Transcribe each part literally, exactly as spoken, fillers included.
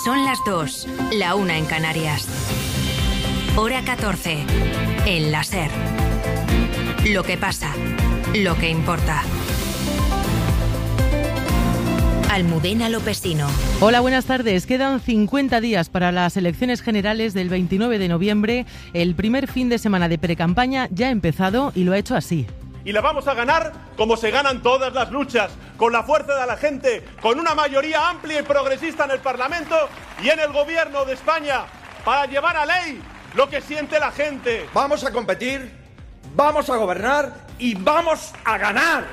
Son las dos, la una en Canarias. Hora catorce, en la SER. Lo que pasa, lo que importa. Almudena Lopesino. Hola, buenas tardes. Quedan cincuenta días para las elecciones generales del veintinueve de noviembre. El primer fin de semana de precampaña ya ha empezado y lo ha hecho así. Y la vamos a ganar como se ganan todas las luchas, con la fuerza de la gente, con una mayoría amplia y progresista en el Parlamento y en el Gobierno de España, para llevar a ley lo que siente la gente. Vamos a competir, vamos a gobernar y vamos a ganar.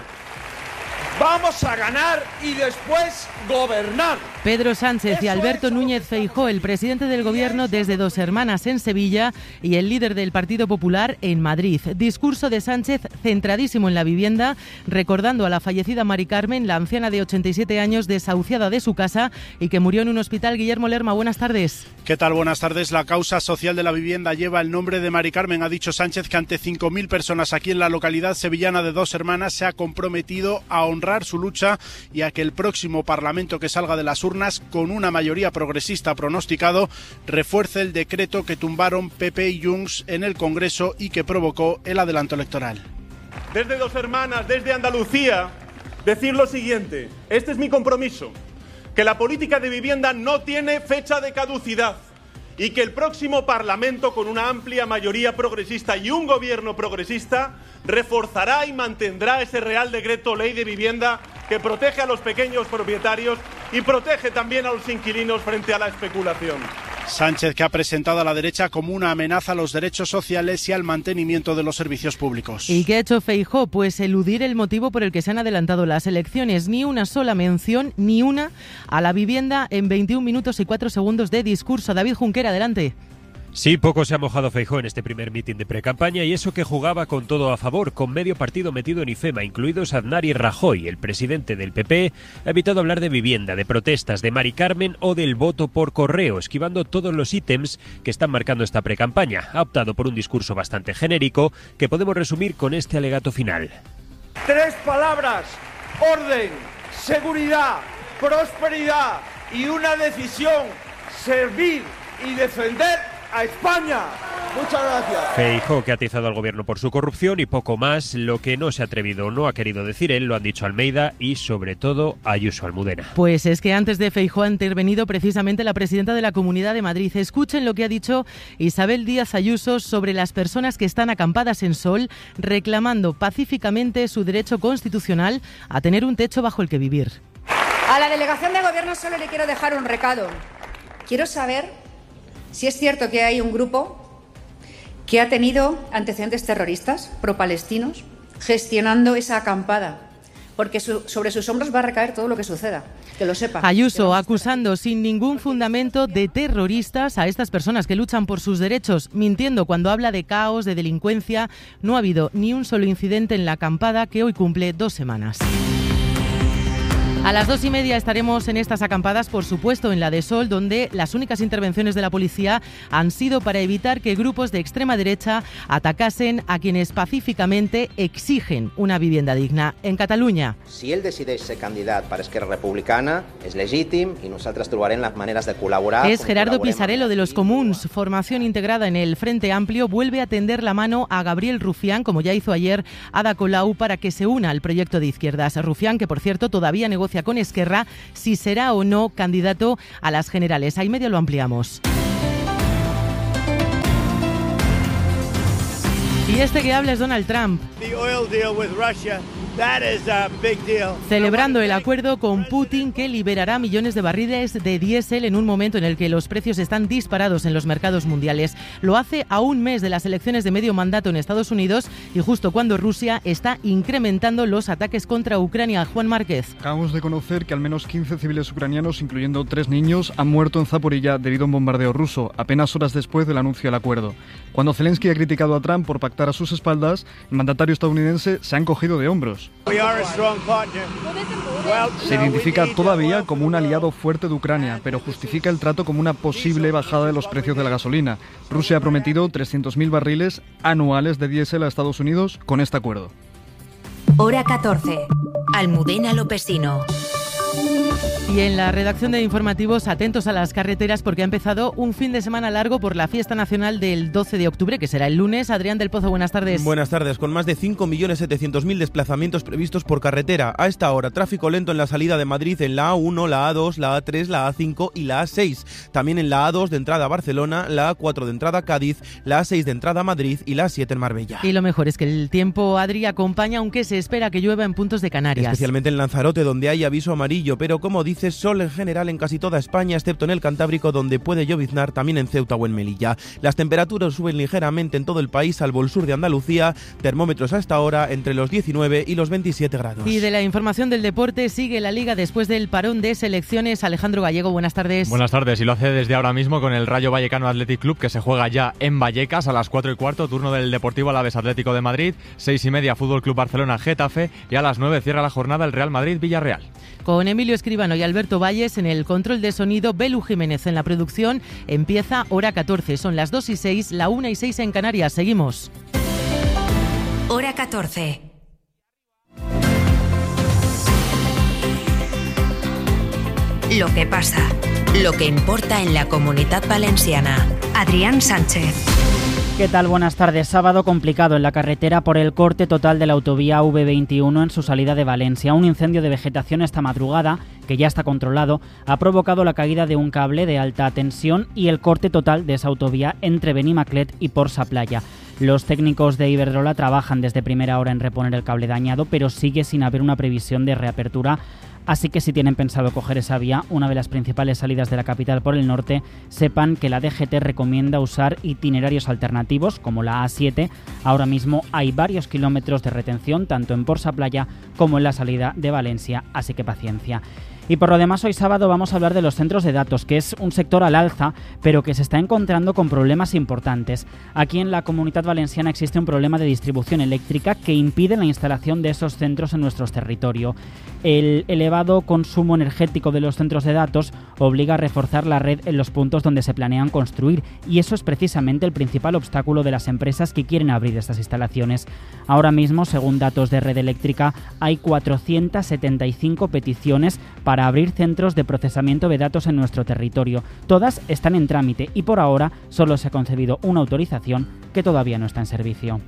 Vamos a ganar y después gobernar. Pedro Sánchez y Alberto Núñez Feijóo, el presidente del Gobierno desde Dos Hermanas en Sevilla y el líder del Partido Popular en Madrid. Discurso de Sánchez centradísimo en la vivienda, recordando a la fallecida Mari Carmen, la anciana de ochenta y siete años desahuciada de su casa y que murió en un hospital. Guillermo Lerma, buenas tardes. ¿Qué tal? Buenas tardes. La causa social de la vivienda lleva el nombre de Mari Carmen. Ha dicho Sánchez que ante cinco mil personas aquí en la localidad sevillana de Dos Hermanas se ha comprometido a honrar su lucha y a que el próximo Parlamento que salga de las urnas con una mayoría progresista pronosticado refuerce el decreto que tumbaron P P y Junts en el Congreso y que provocó el adelanto electoral. Desde Dos Hermanas, desde Andalucía, decir lo siguiente: este es mi compromiso, que la política de vivienda no tiene fecha de caducidad y que el próximo Parlamento, con una amplia mayoría progresista y un gobierno progresista, reforzará y mantendrá ese Real Decreto Ley de Vivienda que protege a los pequeños propietarios y protege también a los inquilinos frente a la especulación. Sánchez, que ha presentado a la derecha como una amenaza a los derechos sociales y al mantenimiento de los servicios públicos. ¿Y qué ha hecho Feijóo? Pues eludir el motivo por el que se han adelantado las elecciones. Ni una sola mención, ni una, a la vivienda en veintiún minutos y cuatro segundos de discurso. David Junquera, adelante. Sí, poco se ha mojado Feijóo en este primer mitin de precampaña y eso que jugaba con todo a favor, con medio partido metido en IFEMA, incluidos Aznar y Rajoy. El presidente del P P ha evitado hablar de vivienda, de protestas, de Mari Carmen o del voto por correo, esquivando todos los ítems que están marcando esta precampaña. Ha optado por un discurso bastante genérico que podemos resumir con este alegato final. Tres palabras: orden, seguridad, prosperidad y una decisión: servir y defender a España. Muchas gracias. Feijóo, que ha atizado al gobierno por su corrupción y poco más. Lo que no se ha atrevido o no ha querido decir él, lo han dicho Almeida y sobre todo Ayuso, Almudena. Pues es que antes de Feijóo ha intervenido precisamente la presidenta de la Comunidad de Madrid. Escuchen lo que ha dicho Isabel Díaz Ayuso sobre las personas que están acampadas en Sol reclamando pacíficamente su derecho constitucional a tener un techo bajo el que vivir. A la delegación de gobierno solo le quiero dejar un recado. Quiero saber si es cierto que hay un grupo que ha tenido antecedentes terroristas pro-palestinos gestionando esa acampada, porque su, sobre sus hombros va a recaer todo lo que suceda, que lo sepa. Ayuso acusando sin ningún fundamento de terroristas a estas personas que luchan por sus derechos, mintiendo cuando habla de caos, de delincuencia. No ha habido ni un solo incidente en la acampada que hoy cumple dos semanas. A las dos y media estaremos en estas acampadas, por supuesto en la de Sol, donde las únicas intervenciones de la policía han sido para evitar que grupos de extrema derecha atacasen a quienes pacíficamente exigen una vivienda digna. En Catalunya. Si ell decideix ser candidat per Esquerra Republicana, és legítim i nosaltres trobarem las maneras de colaborar. Es Gerardo Pisarello de los Comuns. Formación integrada en el Frente Amplio vuelve a tender la mano a Gabriel Rufián, como ya hizo ayer Ada Colau, para que se una al proyecto de izquierdas. Rufián, que por cierto todavía negocia con Esquerra si será o no candidato a las generales. Ahí medio lo ampliamos. Y este que habla es Donald Trump. The oil deal with Russia. That is a big deal. Celebrando el acuerdo con Putin que liberará millones de barriles de diésel en un momento en el que los precios están disparados en los mercados mundiales. Lo hace a un mes de las elecciones de medio mandato en Estados Unidos y justo cuando Rusia está incrementando los ataques contra Ucrania. Juan Márquez. Acabamos de conocer que al menos quince civiles ucranianos, incluyendo tres niños, han muerto en Zaporilla debido a un bombardeo ruso, apenas horas después del anuncio del acuerdo. Cuando Zelensky ha criticado a Trump por pactar a sus espaldas, el mandatario estadounidense se ha encogido de hombros. Se identifica todavía como un aliado fuerte de Ucrania, pero justifica el trato como una posible bajada de los precios de la gasolina. Rusia ha prometido trescientos mil barriles anuales de diésel a Estados Unidos con este acuerdo. Hora catorce. Almudena Lopesino. Y en la redacción de informativos, atentos a las carreteras porque ha empezado un fin de semana largo por la fiesta nacional del doce de octubre, que será el lunes. Adrián del Pozo, buenas tardes. Buenas tardes. Con más de cinco millones setecientos mil desplazamientos previstos por carretera. A esta hora, tráfico lento en la salida de Madrid en la A uno, la A dos, la A tres, la A cinco y la A seis. También en la A dos de entrada a Barcelona, la A cuatro de entrada a Cádiz, la A seis de entrada a Madrid y la A siete en Marbella. Y lo mejor es que el tiempo, Adri, acompaña, aunque se espera que llueva en puntos de Canarias. Especialmente en Lanzarote, donde hay aviso amarillo, pero como dices, sol en general en casi toda España, excepto en el Cantábrico, donde puede lloviznar, también en Ceuta o en Melilla. Las temperaturas suben ligeramente en todo el país, salvo el sur de Andalucía, termómetros hasta ahora entre los diecinueve y los veintisiete grados. Y de la información del deporte, sigue la Liga después del parón de selecciones. Alejandro Gallego, buenas tardes. Buenas tardes, y lo hace desde ahora mismo con el Rayo Vallecano Athletic Club, que se juega ya en Vallecas a las cuatro y cuarto, turno del Deportivo Alavés Atlético de Madrid, seis y media Fútbol Club Barcelona Getafe, y a las nueve cierra la jornada el Real Madrid Villarreal. Con Emilio Escribano y Alberto Valles en el control de sonido, Belu Jiménez en la producción. Empieza hora catorce, son las dos y seis, la una y seis en Canarias. Seguimos. Hora catorce. Lo que pasa, lo que importa en la Comunitat Valenciana. Adrián Sánchez. ¿Qué tal? Buenas tardes. Sábado complicado en la carretera por el corte total de la autovía V veintiuno en su salida de Valencia. Un incendio de vegetación esta madrugada, que ya está controlado, ha provocado la caída de un cable de alta tensión y el corte total de esa autovía entre Benimaclet y Porsa Playa. Los técnicos de Iberdrola trabajan desde primera hora en reponer el cable dañado, pero sigue sin haber una previsión de reapertura. Así que si tienen pensado coger esa vía, una de las principales salidas de la capital por el norte, sepan que la D G T recomienda usar itinerarios alternativos, como la A siete. Ahora mismo hay varios kilómetros de retención, tanto en Porsa Playa como en la salida de Valencia, así que paciencia. Y por lo demás, hoy sábado vamos a hablar de los centros de datos, que es un sector al alza, pero que se está encontrando con problemas importantes. Aquí en la Comunitat Valenciana existe un problema de distribución eléctrica que impide la instalación de esos centros en nuestro territorio. El elevado consumo energético de los centros de datos obliga a reforzar la red en los puntos donde se planean construir, y eso es precisamente el principal obstáculo de las empresas que quieren abrir estas instalaciones. Ahora mismo, según datos de Red Eléctrica, hay cuatrocientas setenta y cinco peticiones para para abrir centros de procesamiento de datos en nuestro territorio. Todas están en trámite y por ahora solo se ha concedido una autorización que todavía no está en servicio.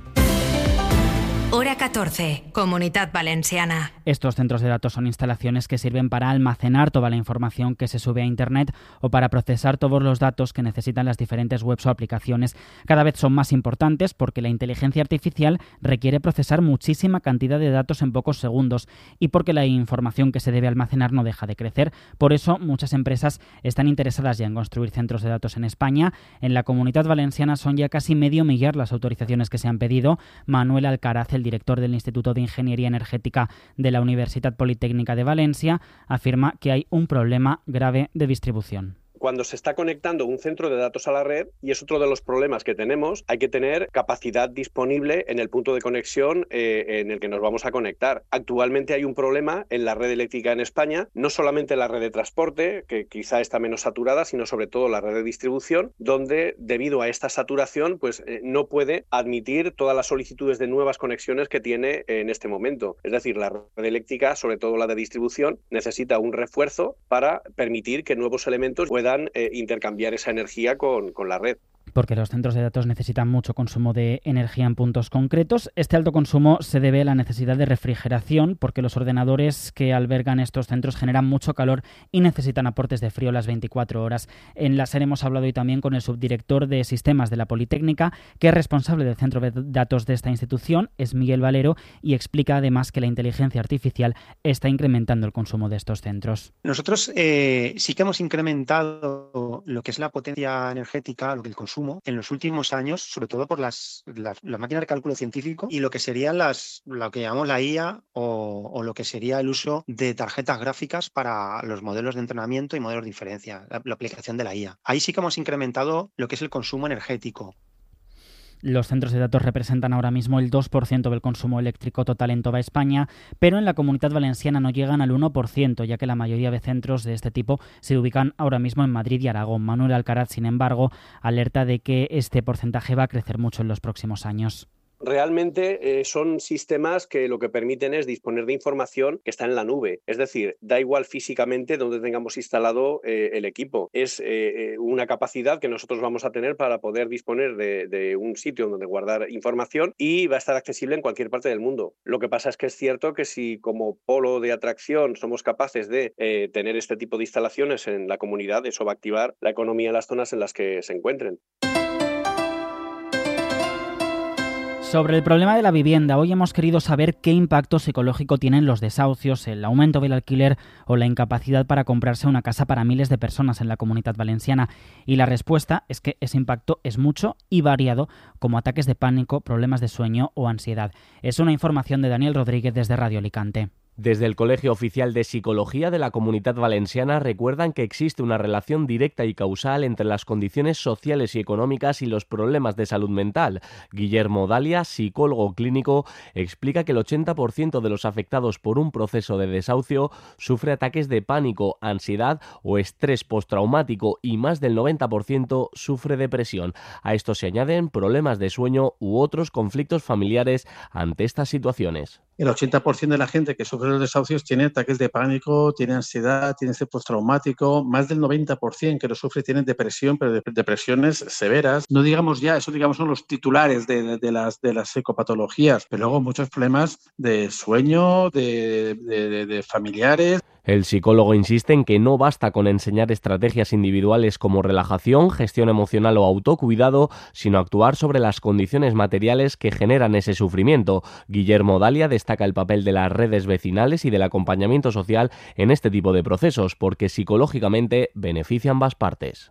Hora catorce, Comunitat Valenciana. Estos centros de datos son instalaciones que sirven para almacenar toda la información que se sube a Internet o para procesar todos los datos que necesitan las diferentes webs o aplicaciones. Cada vez son más importantes porque la inteligencia artificial requiere procesar muchísima cantidad de datos en pocos segundos y porque la información que se debe almacenar no deja de crecer. Por eso, muchas empresas están interesadas ya en construir centros de datos en España. En la Comunitat Valenciana son ya casi medio millar las autorizaciones que se han pedido. Manuel Alcaraz, el director del Instituto de Ingeniería Energética de la Universitat Politécnica de Valencia, afirma que hay un problema grave de distribución. Cuando se está conectando un centro de datos a la red, y es otro de los problemas que tenemos, hay que tener capacidad disponible en el punto de conexión eh, en el que nos vamos a conectar. Actualmente hay un problema en la red eléctrica en España, no solamente la red de transporte, que quizá está menos saturada, sino sobre todo la red de distribución, donde debido a esta saturación pues eh, no puede admitir todas las solicitudes de nuevas conexiones que tiene en este momento. Es decir, la red eléctrica, sobre todo la de distribución, necesita un refuerzo para permitir que nuevos elementos puedan Eh, intercambiar esa energía con, con la red. Porque los centros de datos necesitan mucho consumo de energía en puntos concretos. Este alto consumo se debe a la necesidad de refrigeración, porque los ordenadores que albergan estos centros generan mucho calor y necesitan aportes de frío las veinticuatro horas. En la SER hemos hablado hoy también con el subdirector de sistemas de la Politécnica, que es responsable del centro de datos de esta institución, es Miguel Valero, y explica además que la inteligencia artificial está incrementando el consumo de estos centros. Nosotros eh, sí que hemos incrementado lo que es la potencia energética, lo que el consumo en los últimos años, sobre todo por las, las, las máquinas de cálculo científico y lo que serían las, lo que llamamos la I A o, o lo que sería el uso de tarjetas gráficas para los modelos de entrenamiento y modelos de inferencia, la, la aplicación de la I A. Ahí sí que hemos incrementado lo que es el consumo energético. Los centros de datos representan ahora mismo el dos por ciento del consumo eléctrico total en toda España, pero en la Comunitat Valenciana no llegan al uno por ciento, ya que la mayoría de centros de este tipo se ubican ahora mismo en Madrid y Aragón. Manuel Alcaraz, sin embargo, alerta de que este porcentaje va a crecer mucho en los próximos años. Realmente eh, son sistemas que lo que permiten es disponer de información que está en la nube. Es decir, da igual físicamente donde tengamos instalado eh, el equipo. Es eh, una capacidad que nosotros vamos a tener para poder disponer de, de un sitio donde guardar información y va a estar accesible en cualquier parte del mundo. Lo que pasa es que es cierto que si como polo de atracción somos capaces de eh, tener este tipo de instalaciones en la comunidad, eso va a activar la economía en las zonas en las que se encuentren. Sobre el problema de la vivienda, hoy hemos querido saber qué impacto psicológico tienen los desahucios, el aumento del alquiler o la incapacidad para comprarse una casa para miles de personas en la Comunidad Valenciana. Y la respuesta es que ese impacto es mucho y variado, como ataques de pánico, problemas de sueño o ansiedad. Es una información de Daniel Rodríguez desde Radio Alicante. Desde el Colegio Oficial de Psicología de la Comunidad Valenciana recuerdan que existe una relación directa y causal entre las condiciones sociales y económicas y los problemas de salud mental. Guillermo Dalia, psicólogo clínico, explica que el ochenta por ciento de los afectados por un proceso de desahucio sufre ataques de pánico, ansiedad o estrés postraumático y más del noventa por ciento sufre depresión. A esto se añaden problemas de sueño u otros conflictos familiares ante estas situaciones. El ochenta por ciento de la gente que sufre los desahucios tiene ataques de pánico, tiene ansiedad, tiene estrés postraumático. Más del noventa por ciento que lo sufre tiene depresión, pero de, depresiones severas. No digamos ya, eso digamos son los titulares de, de, de, las, de las psicopatologías, pero luego muchos problemas de sueño, de, de, de, de familiares. El psicólogo insiste en que no basta con enseñar estrategias individuales como relajación, gestión emocional o autocuidado, sino actuar sobre las condiciones materiales que generan ese sufrimiento. Guillermo Dalia destaca el papel de las redes vecinales y del acompañamiento social en este tipo de procesos, porque psicológicamente beneficia a ambas partes.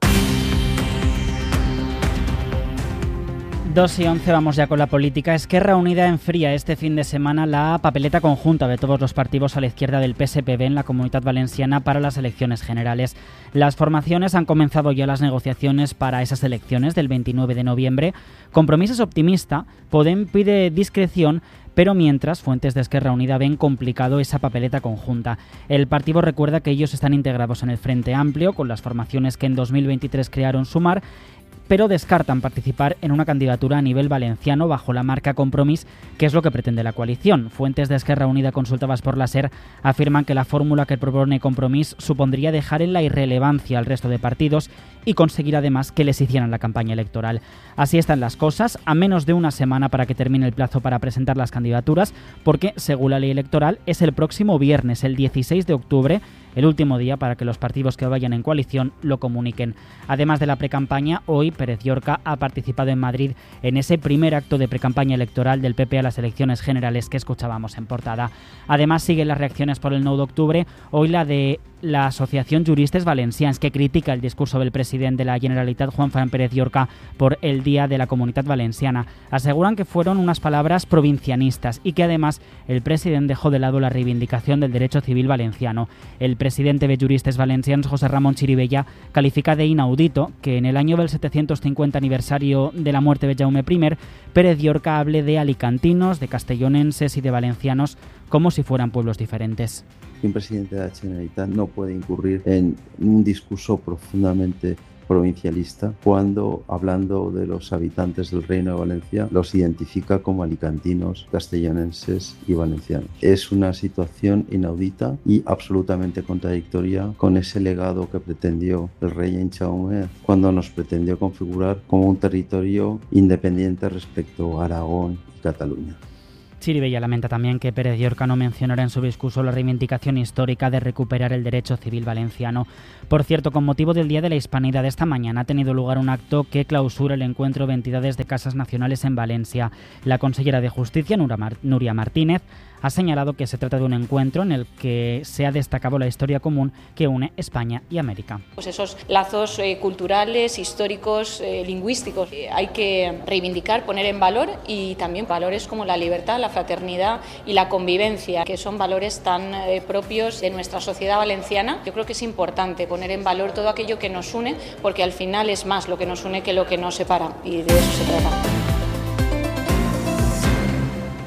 dos y once, vamos ya con la política. Esquerra Unida enfría este fin de semana la papeleta conjunta de todos los partidos a la izquierda del P S P B en la Comunidad Valenciana para las elecciones generales. Las formaciones han comenzado ya las negociaciones para esas elecciones del veintinueve de noviembre. Compromís es optimista, Podem pide discreción, pero mientras, fuentes de Esquerra Unida ven complicado esa papeleta conjunta. El partido recuerda que ellos están integrados en el Frente Amplio, con las formaciones que en dos mil veintitrés crearon Sumar, pero descartan participar en una candidatura a nivel valenciano bajo la marca Compromís, que es lo que pretende la coalición. Fuentes de Esquerra Unida consultadas por la SER afirman que la fórmula que propone Compromís supondría dejar en la irrelevancia al resto de partidos y conseguir además que les hicieran la campaña electoral. Así están las cosas, a menos de una semana para que termine el plazo para presentar las candidaturas, porque, según la ley electoral, es el próximo viernes, el dieciséis de octubre, el último día para que los partidos que vayan en coalición lo comuniquen. Además de la precampaña, hoy Pérez Llorca ha participado en Madrid en ese primer acto de precampaña electoral del P P a las elecciones generales que escuchábamos en portada. Además, siguen las reacciones por el nou d'octubre, hoy la de la Asociación Juristes Valencians, que critica el discurso del presidente de la Generalitat, Juan Fran Pérez Llorca, por el Día de la Comunidad Valenciana. Aseguran que fueron unas palabras provincianistas y que además el presidente dejó de lado la reivindicación del derecho civil valenciano. El presidente de Juristes Valencians, José Ramón Chirivella, califica de inaudito que en el año del setecientos cincuenta aniversario de la muerte de Jaume I, Pérez Llorca hable de alicantinos, de castellonenses y de valencianos como si fueran pueblos diferentes. Un presidente de la Generalitat no puede incurrir en un discurso profundamente provincialista cuando, hablando de los habitantes del Reino de Valencia, los identifica como alicantinos, castellonenses y valencianos. Es una situación inaudita y absolutamente contradictoria con ese legado que pretendió el rey Jaume cuando nos pretendió configurar como un territorio independiente respecto a Aragón y Cataluña. Chirivella lamenta también que Pérez Llorca no mencionara en su discurso la reivindicación histórica de recuperar el derecho civil valenciano. Por cierto, con motivo del Día de la Hispanidad, esta mañana ha tenido lugar un acto que clausura el encuentro de entidades de casas nacionales en Valencia. La consellera de Justicia, Núria Martínez, ha señalado que se trata de un encuentro en el que se ha destacado la historia común que une España y América. Pues esos lazos eh, culturales, históricos, eh, lingüísticos, eh, hay que reivindicar, poner en valor, y también valores como la libertad, la fraternidad y la convivencia, que son valores tan eh, propios de nuestra sociedad valenciana. Yo creo que es importante poner en valor todo aquello que nos une, porque al final es más lo que nos une que lo que nos separa, y de eso se trata.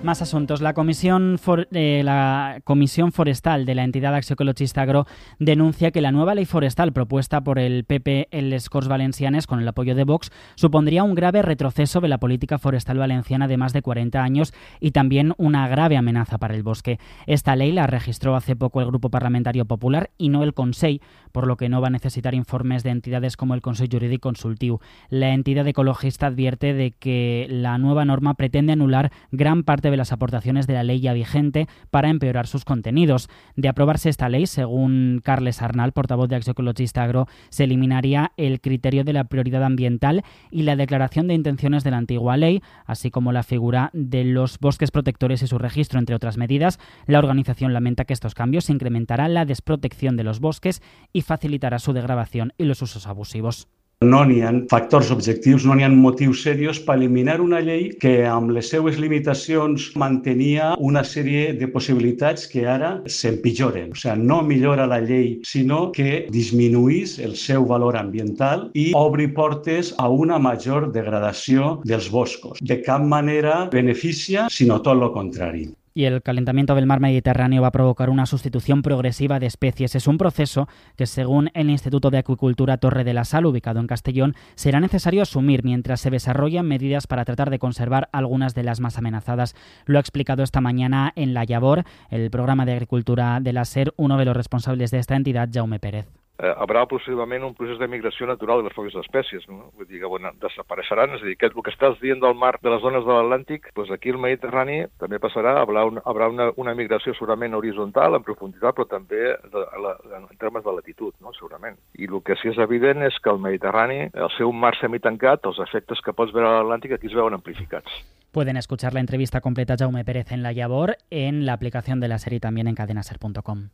Más asuntos. La Comisión, For, eh, la Comisión Forestal de la entidad Acció Ecologista Agro denuncia que la nueva ley forestal propuesta por el P P en les Corts Valencianes con el apoyo de Vox supondría un grave retroceso de la política forestal valenciana de más de cuarenta años y también una grave amenaza para el bosque. Esta ley la registró hace poco el Grupo Parlamentario Popular y no el Consell, por lo que no va a necesitar informes de entidades como el Consell Jurídic Consultiu. La entidad ecologista advierte de que la nueva norma pretende anular gran parte de las aportaciones de la ley ya vigente para empeorar sus contenidos. De aprobarse esta ley, según Carles Arnal, portavoz de Acció Ecologista Agro, se eliminaría el criterio de la prioridad ambiental y la declaración de intenciones de la antigua ley, así como la figura de los bosques protectores y su registro, entre otras medidas. La organización lamenta que estos cambios incrementarán la desprotección de los bosques y facilitará su degradación y los usos abusivos. No n'hi ha factors objectius, no n'hi ha motius serios per eliminar una llei que amb les seues limitacions mantenia una sèrie de possibilitats que ara s'empitjoren. O sigui, no millora la llei, sinó que disminuís el seu valor ambiental i obri portes a una major degradació dels boscos. De cap manera beneficia, sinó tot el contrari. Y el calentamiento del mar Mediterráneo va a provocar una sustitución progresiva de especies. Es un proceso que, según el Instituto de Acuicultura Torre de la Sal, ubicado en Castellón, será necesario asumir mientras se desarrollan medidas para tratar de conservar algunas de las más amenazadas. Lo ha explicado esta mañana en La Llavor, el programa de agricultura de la SER, uno de los responsables de esta entidad, Jaume Pérez. Eh, haurà possiblement un procés de migració natural de les poques espècies, no? Vull dir que bueno, desapareixeran, és a dir, que el que estàs dient del mar de les zones de l'Atlàntic, doncs aquí al Mediterrani també passarà, haurà, un, haurà una, una migració segurament horitzontal, en profunditat, però també de, de, de, en termes de latitud, no? Segurament. I el que sí és evident és que el Mediterrani, el seu mar semitancat, els efectes que pots veure a l'Atlàntic aquí es veuen amplificats. Pueden escuchar la entrevista completa a Jaume Pérez en La Llavor, en la aplicación de la serie y también en cadena ser punto com.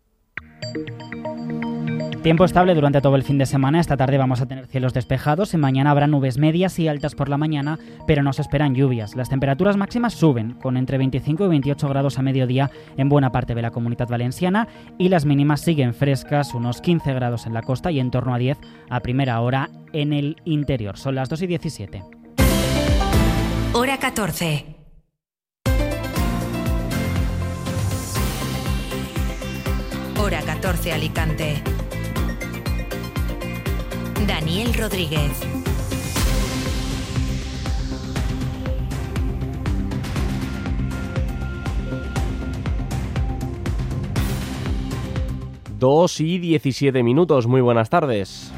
Tiempo estable durante todo el fin de semana. Esta tarde vamos a tener cielos despejados y mañana habrá nubes medias y altas por la mañana, pero no se esperan lluvias. Las temperaturas máximas suben, con entre veinticinco y veintiocho grados a mediodía en buena parte de la Comunidad Valenciana, y las mínimas siguen frescas, unos quince grados en la costa y en torno a diez a primera hora en el interior. Son las dos y diecisiete. Hora catorce. Hora catorce Alicante. Daniel Rodríguez. Dos y diecisiete minutos, muy buenas tardes.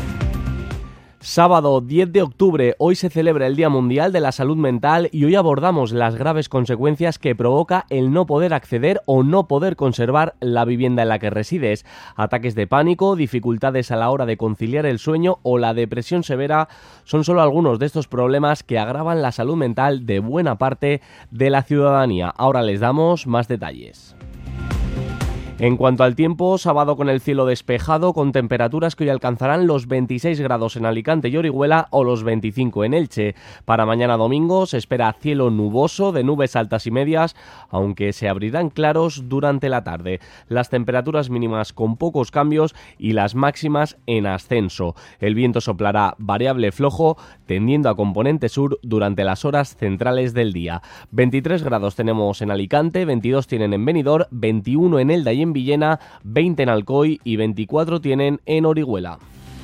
Sábado diez de octubre, hoy se celebra el Día Mundial de la Salud Mental y hoy abordamos las graves consecuencias que provoca el no poder acceder o no poder conservar la vivienda en la que resides. Ataques de pánico, dificultades a la hora de conciliar el sueño o la depresión severa son solo algunos de estos problemas que agravan la salud mental de buena parte de la ciudadanía. Ahora les damos más detalles. En cuanto al tiempo, sábado con el cielo despejado, con temperaturas que hoy alcanzarán los veintiséis grados en Alicante y Orihuela o los veinticinco en Elche. Para mañana domingo se espera cielo nuboso de nubes altas y medias, aunque se abrirán claros durante la tarde. Las temperaturas mínimas con pocos cambios y las máximas en ascenso. El viento soplará variable flojo, tendiendo a componente sur durante las horas centrales del día. veintitrés grados tenemos en Alicante, veintidós tienen en Benidorm, veintiuno en Elda y en Villena, veinte en Alcoy y veinticuatro tienen en Orihuela.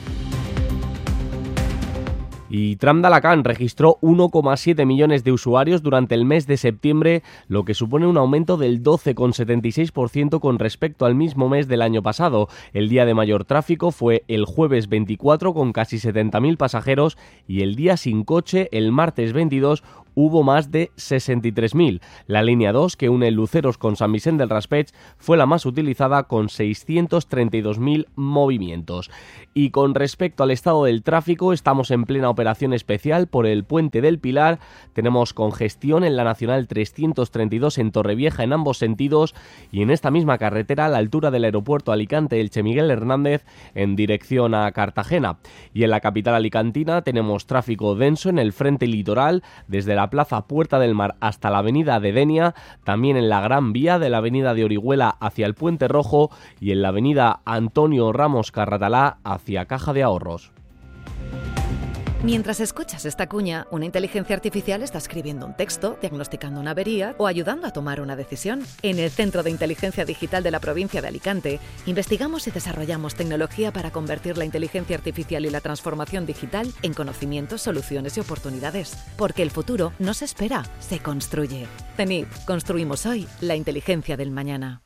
Y Tram d'Alacant registró uno coma siete millones de usuarios durante el mes de septiembre, lo que supone un aumento del doce coma setenta y seis por ciento con respecto al mismo mes del año pasado. El día de mayor tráfico fue el jueves veinticuatro con casi setenta mil pasajeros y el día sin coche, el martes veintidós, hubo más de sesenta y tres mil. La línea dos, que une Luceros con San Vicente del Raspeig, fue la más utilizada con seiscientos treinta y dos mil movimientos. Y con respecto al estado del tráfico, estamos en plena operación especial por el Puente del Pilar. Tenemos congestión en la Nacional trescientos treinta y dos en Torrevieja en ambos sentidos y en esta misma carretera a la altura del aeropuerto Alicante-Elche Miguel Hernández en dirección a Cartagena. Y en la capital alicantina tenemos tráfico denso en el frente litoral desde la Plaza Puerta del Mar hasta la avenida de Denia, también en la Gran Vía de la avenida de Orihuela hacia el Puente Rojo y en la avenida Antonio Ramos Carratalá hacia Caja de Ahorros. Mientras escuchas esta cuña, una inteligencia artificial está escribiendo un texto, diagnosticando una avería o ayudando a tomar una decisión. En el Centro de Inteligencia Digital de la provincia de Alicante, investigamos y desarrollamos tecnología para convertir la inteligencia artificial y la transformación digital en conocimientos, soluciones y oportunidades. Porque el futuro no se espera, se construye. CENIP, construimos hoy la inteligencia del mañana.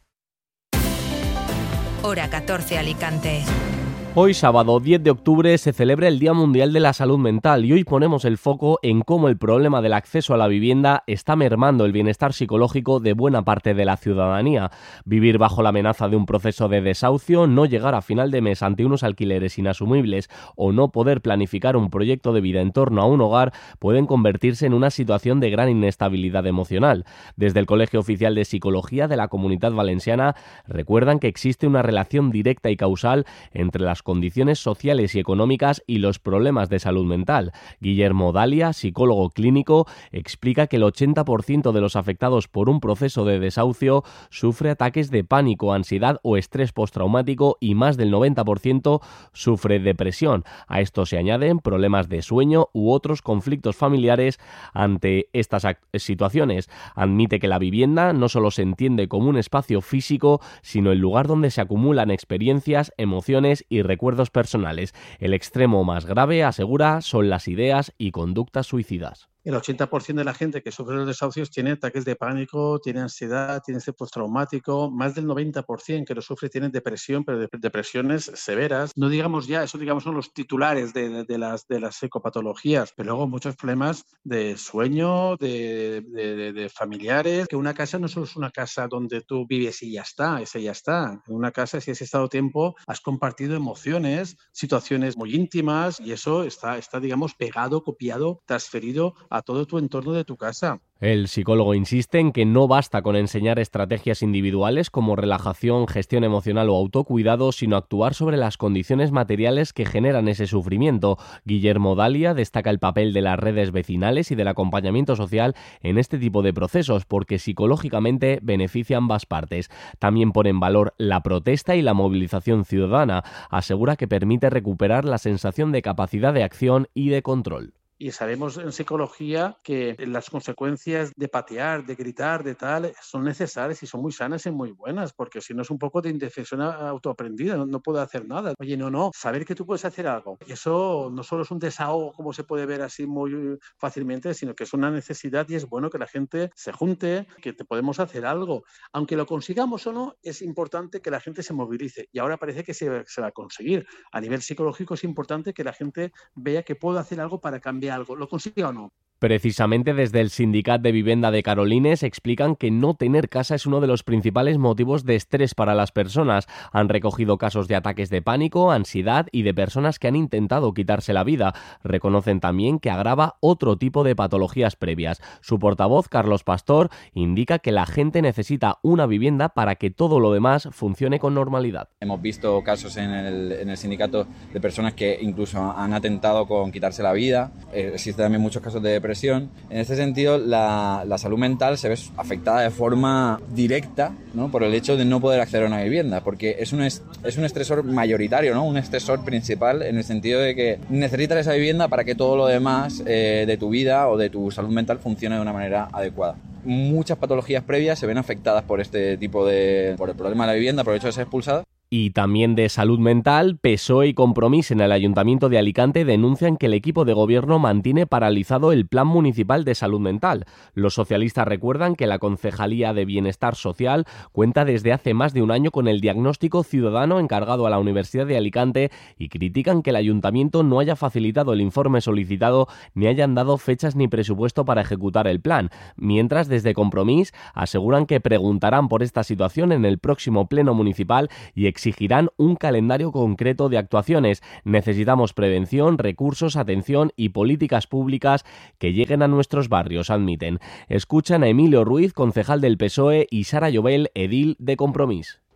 Hora catorce, Alicante. Hoy, sábado diez de octubre, se celebra el Día Mundial de la Salud Mental y hoy ponemos el foco en cómo el problema del acceso a la vivienda está mermando el bienestar psicológico de buena parte de la ciudadanía. Vivir bajo la amenaza de un proceso de desahucio, no llegar a final de mes ante unos alquileres inasumibles o no poder planificar un proyecto de vida en torno a un hogar pueden convertirse en una situación de gran inestabilidad emocional. Desde el Colegio Oficial de Psicología de la Comunidad Valenciana recuerdan que existe una relación directa y causal entre las condiciones sociales y económicas y los problemas de salud mental. Guillermo Dalia, psicólogo clínico, explica que el ochenta por ciento de los afectados por un proceso de desahucio sufre ataques de pánico, ansiedad o estrés postraumático y más del noventa por ciento sufre depresión. A esto se añaden problemas de sueño u otros conflictos familiares ante estas situaciones. Admite que la vivienda no solo se entiende como un espacio físico, sino el lugar donde se acumulan experiencias, emociones y recuerdos personales. El extremo más grave, asegura, son las ideas y conductas suicidas. El ochenta por ciento de la gente que sufre los desahucios tiene ataques de pánico, tiene ansiedad, tiene estrés postraumático. Más del noventa por ciento que lo sufre tiene depresión, pero depresiones severas. No digamos ya, eso digamos son los titulares de, de, de, las, de las psicopatologías, pero luego muchos problemas de sueño, de, de, de, de familiares. Que una casa no solo es una casa donde tú vives y ya está, ese ya está. En una casa, si has estado tiempo, has compartido emociones, situaciones muy íntimas y eso está, está digamos, pegado, copiado, transferido a todo tu entorno de tu casa. El psicólogo insiste en que no basta con enseñar estrategias individuales como relajación, gestión emocional o autocuidado, sino actuar sobre las condiciones materiales que generan ese sufrimiento. Guillermo Dalia destaca el papel de las redes vecinales y del acompañamiento social en este tipo de procesos, porque psicológicamente beneficia a ambas partes. También pone en valor la protesta y la movilización ciudadana. Asegura que permite recuperar la sensación de capacidad de acción y de control. Y sabemos en psicología que las consecuencias de patear, de gritar, de tal, son necesarias y son muy sanas y muy buenas, porque si no es un poco de indefensión autoaprendida, no, no puedo hacer nada. Oye, no, no, saber que tú puedes hacer algo. Y eso no solo es un desahogo, como se puede ver así muy fácilmente, sino que es una necesidad y es bueno que la gente se junte, que te podemos hacer algo. Aunque lo consigamos o no, es importante que la gente se movilice. Y ahora parece que se, se va a conseguir. A nivel psicológico es importante que la gente vea que puedo hacer algo para cambiar algo, ¿lo consigue o no? Precisamente desde el Sindicat de Vivienda de Carolines explican que no tener casa es uno de los principales motivos de estrés para las personas. Han recogido casos de ataques de pánico, ansiedad y de personas que han intentado quitarse la vida. Reconocen también que agrava otro tipo de patologías previas. Su portavoz, Carlos Pastor, indica que la gente necesita una vivienda para que todo lo demás funcione con normalidad. Hemos visto casos en el, en el sindicato de personas que incluso han atentado con quitarse la vida. Eh, existen también muchos casos de depresión. En este sentido, la, la salud mental se ve afectada de forma directa, ¿no?, por el hecho de no poder acceder a una vivienda, porque es un, es, es un estresor mayoritario, ¿no?, un estresor principal en el sentido de que necesitas esa vivienda para que todo lo demás eh, de tu vida o de tu salud mental funcione de una manera adecuada. Muchas patologías previas se ven afectadas por este tipo de... por el problema de la vivienda, por el hecho de ser expulsada. Y también de salud mental, P S O E y Compromís en el Ayuntamiento de Alicante denuncian que el equipo de gobierno mantiene paralizado el Plan Municipal de Salud Mental. Los socialistas recuerdan que la Concejalía de Bienestar Social cuenta desde hace más de un año con el diagnóstico ciudadano encargado a la Universidad de Alicante y critican que el Ayuntamiento no haya facilitado el informe solicitado ni hayan dado fechas ni presupuesto para ejecutar el plan. Mientras, desde Compromís aseguran que preguntarán por esta situación en el próximo Pleno Municipal y exigirán un calendario concreto de actuaciones. Necesitamos prevención, recursos, atención y políticas públicas que lleguen a nuestros barrios, admiten. Escuchan a Emilio Ruiz, concejal del P S O E, y Sara Llobel, edil de Compromís.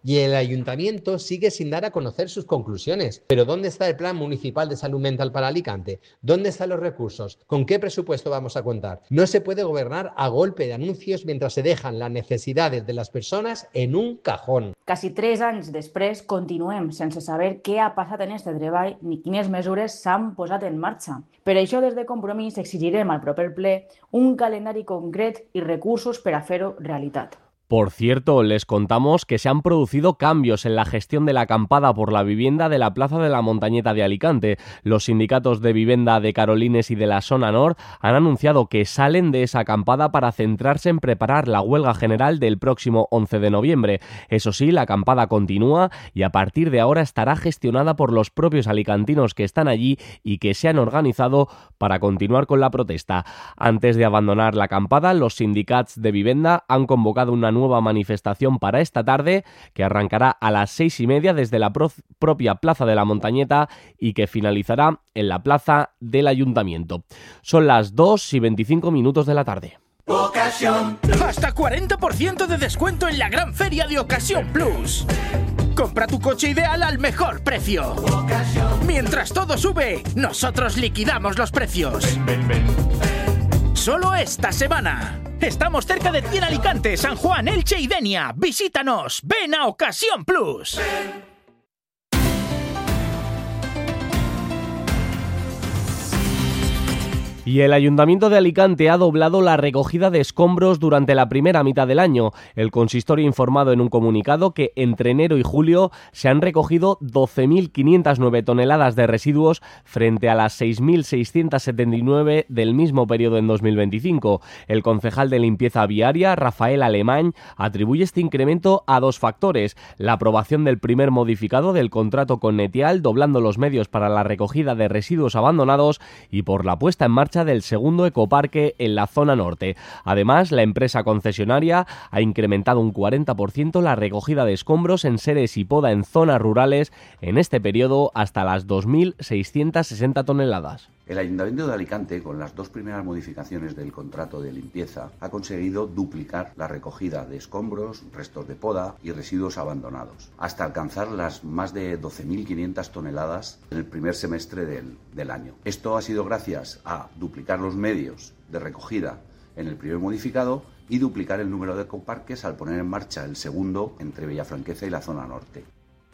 y el ayuntamiento sigue sin dar a conocer sus conclusiones. Pero ¿dónde está el Plan Municipal de Salud Mental para Alicante? ¿Dónde están los recursos? ¿Con qué presupuesto vamos a contar? No se puede gobernar a golpe de anuncios mientras se dejan las necesidades de las personas en un cajón. Quasi tres anys després continuem sense saber què ha passat en este treball ni quines mesures s'han posat en marxa. Per això, des de Compromís, exigirem al proper ple un calendari concret i recursos per a fer-ho realitat. Por cierto, les contamos que se han producido cambios en la gestión de la acampada por la vivienda de la Plaza de la Montañeta de Alicante. Los sindicatos de vivienda de Carolines y de la Zona Nord han anunciado que salen de esa acampada para centrarse en preparar la huelga general del próximo once de noviembre. Eso sí, la acampada continúa y a partir de ahora estará gestionada por los propios alicantinos que están allí y que se han organizado para continuar con la protesta. Antes de abandonar la acampada, los sindicats de vivienda han convocado una nueva manifestación para esta tarde que arrancará a las seis y media desde la pro- propia Plaza de la Montañeta y que finalizará en la Plaza del Ayuntamiento. Son las dos y veinticinco minutos de la tarde. Ocasión. Hasta cuarenta por ciento de descuento en la gran feria de Ocasión Plus. Compra tu coche ideal al mejor precio. Ocasión. Mientras todo sube, nosotros liquidamos los precios. Ven, ven, ven. Solo esta semana. Estamos cerca de ti en Alicante, San Juan, Elche y Denia. Visítanos. Ven a Ocasión Plus. Y el Ayuntamiento de Alicante ha doblado la recogida de escombros durante la primera mitad del año. El consistorio ha informado en un comunicado que entre enero y julio se han recogido doce mil quinientas nueve toneladas de residuos frente a las seis mil seiscientas setenta y nueve del mismo periodo en dos mil veinticinco. El concejal de limpieza viaria, Rafael Alemán, atribuye este incremento a dos factores: la aprobación del primer modificado del contrato con Netial, doblando los medios para la recogida de residuos abandonados, y por la puesta en marcha del segundo ecoparque en la zona norte. Además, la empresa concesionaria ha incrementado un cuarenta por ciento la recogida de escombros en seres y poda en zonas rurales en este periodo hasta las dos mil seiscientas sesenta toneladas. El Ayuntamiento de Alicante, con las dos primeras modificaciones del contrato de limpieza, ha conseguido duplicar la recogida de escombros, restos de poda y residuos abandonados, hasta alcanzar las más de doce mil quinientas toneladas en el primer semestre del, del año. Esto ha sido gracias a duplicar los medios de recogida en el primer modificado y duplicar el número de ecoparques al poner en marcha el segundo entre Villafranqueza y la zona norte.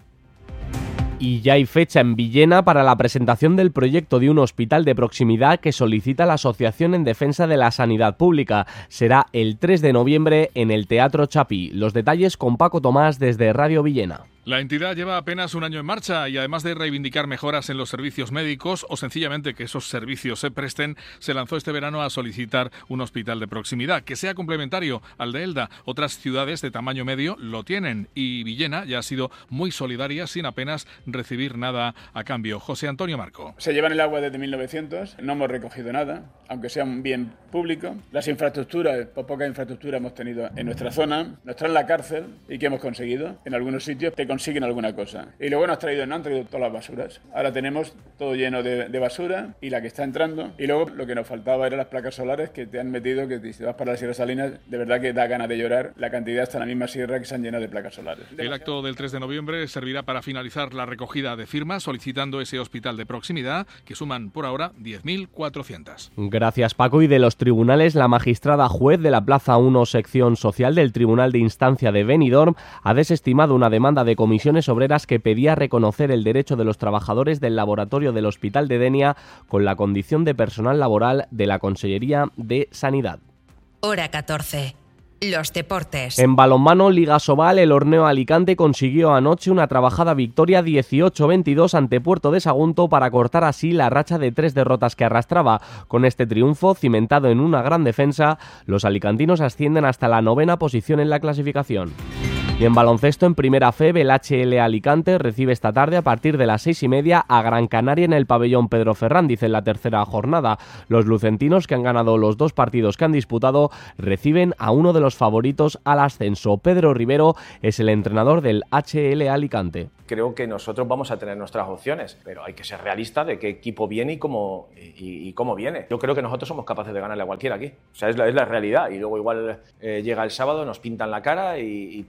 Y ya hay fecha en Villena para la presentación del proyecto de un hospital de proximidad que solicita la Asociación en Defensa de la Sanidad Pública. Será el tres de noviembre en el Teatro Chapí. Los detalles con Paco Tomás desde Radio Villena. La entidad lleva apenas un año en marcha y además de reivindicar mejoras en los servicios médicos o sencillamente que esos servicios se presten, se lanzó este verano a solicitar un hospital de proximidad que sea complementario al de Elda. Otras ciudades de tamaño medio lo tienen y Villena ya ha sido muy solidaria sin apenas recibir nada a cambio. José Antonio Marco. Se llevan el agua desde mil novecientos, no hemos recogido nada, aunque sea un bien público. Las infraestructuras, por poca infraestructura hemos tenido en nuestra zona. Nos traen la cárcel y ¿qué hemos conseguido? En algunos sitios te consiguen alguna cosa. Y luego nos han traído, no han traído todas las basuras. Ahora tenemos todo lleno de, de basura y la que está entrando. Y luego lo que nos faltaba eran las placas solares que te han metido, que si vas para la Sierra Salinas, de verdad que da ganas de llorar la cantidad hasta la misma sierra que se han llenado de placas solares. El acto del tres de noviembre servirá para finalizar la recogida de firmas solicitando ese hospital de proximidad que suman por ahora diez mil cuatrocientas. Gracias, Paco. Y de los tribunales, la magistrada juez de la Plaza uno sección social del Tribunal de Instancia de Benidorm ha desestimado una demanda de comisiones obreras que pedía reconocer el derecho de los trabajadores del laboratorio del Hospital de Denia con la condición de personal laboral de la Consellería de Sanidad. Hora catorce. Los deportes. En balonmano, Liga Sobal, el Horneo Alicante consiguió anoche una trabajada victoria dieciocho veintidós ante Puerto de Sagunto para cortar así la racha de tres derrotas que arrastraba. Con este triunfo, cimentado en una gran defensa, los alicantinos ascienden hasta la novena posición en la clasificación. Y en baloncesto, en Primera F E B, el H L Alicante recibe esta tarde a partir de las seis y media a Gran Canaria en el pabellón Pedro Ferrandiz en la tercera jornada. Los lucentinos, que han ganado los dos partidos que han disputado, reciben a uno de los favoritos al ascenso. Pedro Rivero es el entrenador del H L Alicante. Creo que nosotros vamos a tener nuestras opciones, pero hay que ser realista de qué equipo viene y cómo, y, y cómo viene. Yo creo que nosotros somos capaces de ganarle a cualquiera aquí. O sea, es la, es la realidad. Y luego igual eh, llega el sábado, nos pintan la cara y, y todo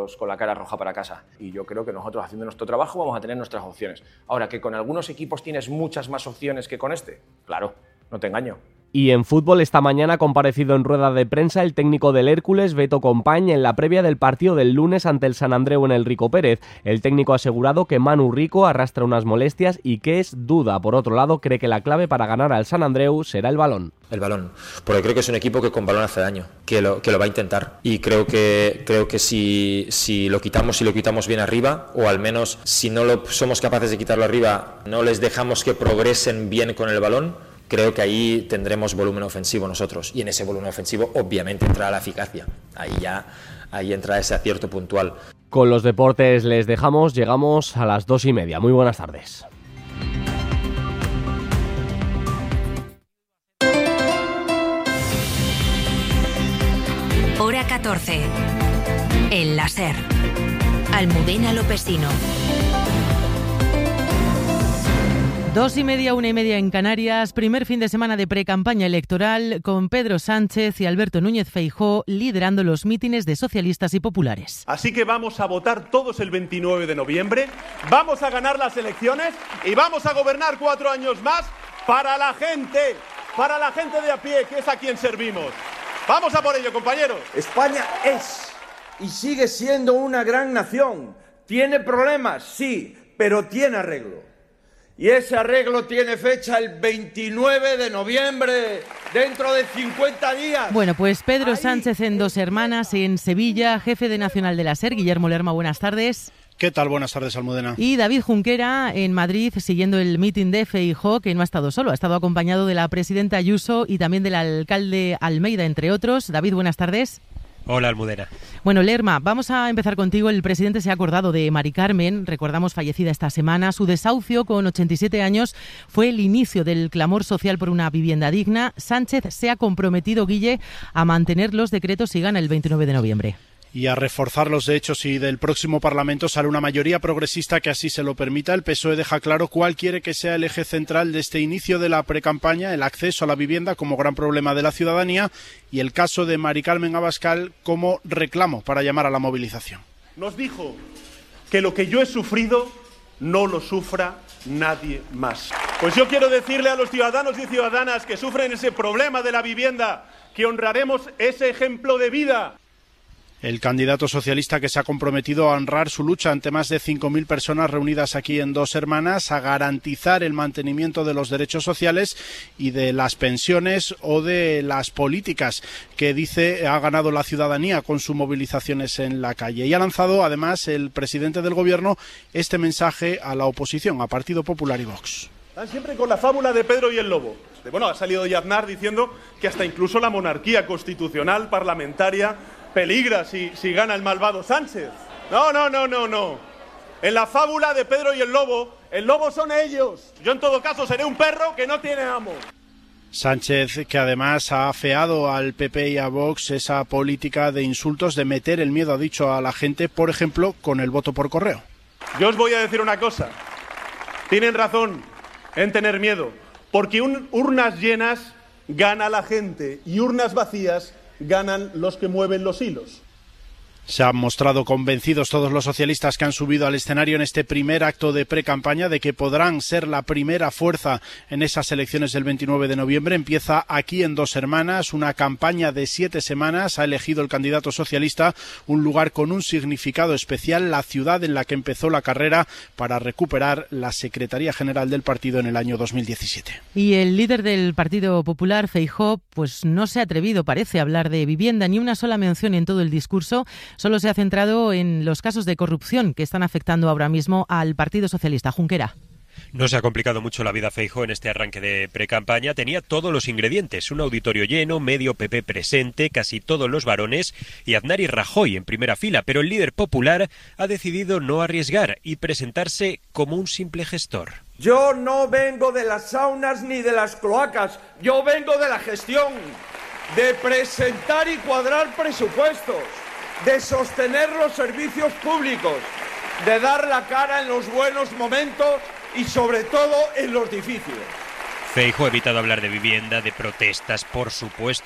nosotros con la cara roja para casa. Y yo creo que nosotros, haciendo nuestro trabajo, vamos a tener nuestras opciones. Ahora, que con algunos equipos tienes muchas más opciones que con este, claro, no te engaño. Y en fútbol, esta mañana ha comparecido en rueda de prensa el técnico del Hércules, Beto Compañ, en la previa del partido del lunes ante el Sant Andreu en el Rico Pérez. El técnico ha asegurado que Manu Rico arrastra unas molestias y que es duda. Por otro lado, cree que la clave para ganar al Sant Andreu será el balón. El balón, porque creo que es un equipo que con balón hace daño, que lo, que lo va a intentar. Y creo que, creo que si, si lo quitamos, si lo quitamos bien arriba, o al menos si no lo somos capaces de quitarlo arriba, no les dejamos que progresen bien con el balón, creo que ahí tendremos volumen ofensivo nosotros, y en ese volumen ofensivo obviamente entrará la eficacia, ahí ya ahí entra ese acierto puntual. Con los deportes les dejamos, llegamos a las dos y media. Muy buenas tardes. Hora catorce. El La SER. Almudena Lopesino. Dos y media, una y media en Canarias, primer fin de semana de pre-campaña electoral con Pedro Sánchez y Alberto Núñez Feijóo liderando los mítines de socialistas y populares. Así que vamos a votar todos el veintinueve de noviembre, vamos a ganar las elecciones y vamos a gobernar cuatro años más para la gente, para la gente de a pie, que es a quien servimos. Vamos a por ello, compañeros. España es y sigue siendo una gran nación. Tiene problemas, sí, pero tiene arreglo. Y ese arreglo tiene fecha el veintinueve de noviembre, dentro de cincuenta días. Bueno, pues Pedro Sánchez en Dos Hermanas, en Sevilla, jefe de Nacional de la SER, Guillermo Lerma, buenas tardes. ¿Qué tal? Buenas tardes, Almudena. Y David Junquera en Madrid, siguiendo el mitin de Feijóo, que no ha estado solo, ha estado acompañado de la presidenta Ayuso y también del alcalde Almeida, entre otros. David, buenas tardes. Hola, Almudena. Bueno, Lerma, vamos a empezar contigo. El presidente se ha acordado de Mari Carmen, recordamos fallecida esta semana. Su desahucio con ochenta y siete años fue el inicio del clamor social por una vivienda digna. Sánchez se ha comprometido, Guille, a mantener los decretos si gana el veintinueve de noviembre. Y a reforzar los derechos si del próximo Parlamento sale una mayoría progresista que así se lo permita. El P S O E deja claro cuál quiere que sea el eje central de este inicio de la precampaña, el acceso a la vivienda como gran problema de la ciudadanía y el caso de Mari Carmen Abascal como reclamo para llamar a la movilización. Nos dijo que lo que yo he sufrido no lo sufra nadie más. Pues yo quiero decirle a los ciudadanos y ciudadanas que sufren ese problema de la vivienda que honraremos ese ejemplo de vida. El candidato socialista que se ha comprometido a honrar su lucha ante más de cinco mil personas reunidas aquí en Dos Hermanas, a garantizar el mantenimiento de los derechos sociales y de las pensiones o de las políticas que dice ha ganado la ciudadanía con sus movilizaciones en la calle. Y ha lanzado además el presidente del gobierno este mensaje a la oposición, a Partido Popular y Vox. Están siempre con la fábula de Pedro y el lobo. Bueno, ha salido Aznar diciendo que hasta incluso la monarquía constitucional parlamentaria peligra si, si gana el malvado Sánchez. No, no, no, no, no. En la fábula de Pedro y el lobo, el lobo son ellos. Yo en todo caso seré un perro que no tiene amo. Sánchez, que además ha afeado al P P y a Vox esa política de insultos, de meter el miedo, ha dicho, a la gente, por ejemplo, con el voto por correo. Yo os voy a decir una cosa. Tienen razón en tener miedo, porque un, urnas llenas gana la gente y urnas vacías ganan los que mueven los hilos. Se han mostrado convencidos todos los socialistas que han subido al escenario en este primer acto de pre-campaña de que podrán ser la primera fuerza en esas elecciones del veintinueve de noviembre. Empieza aquí en Dos Hermanas, una campaña de siete semanas. Ha elegido el candidato socialista un lugar con un significado especial, la ciudad en la que empezó la carrera para recuperar la Secretaría General del partido en el año dos mil diecisiete. Y el líder del Partido Popular, Feijóo, pues no se ha atrevido, parece, a hablar de vivienda, ni una sola mención en todo el discurso. Solo se ha centrado en los casos de corrupción que están afectando ahora mismo al Partido Socialista. Junquera. No se ha complicado mucho la vida Feijóo en este arranque de precampaña. Tenía todos los ingredientes, un auditorio lleno, medio P P presente, casi todos los varones y Aznar y Rajoy en primera fila, pero el líder popular ha decidido no arriesgar y presentarse como un simple gestor. Yo no vengo de las saunas ni de las cloacas, yo vengo de la gestión, de presentar y cuadrar presupuestos, de sostener los servicios públicos, de dar la cara en los buenos momentos y sobre todo en los difíciles. Feijóo ha evitado hablar de vivienda, de protestas, por supuesto.